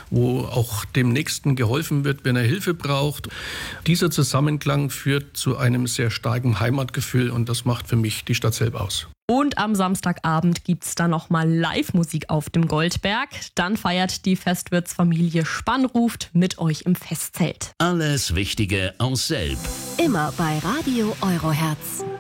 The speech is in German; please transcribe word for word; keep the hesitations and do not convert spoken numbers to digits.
wo auch dem Nächsten geholfen wird, wenn er Hilfe braucht. Dieser Zusammenklang führt zu einem sehr starken Heimatgefühl und das macht für mich die Stadt Selb aus. Und am Samstagabend gibt's dann nochmal Live-Musik auf dem Goldberg. Dann feiert die Festwirtsfamilie Spannruft mit euch im Festzelt. Alles Wichtige aus Selb. Immer bei Radio Eurohertz.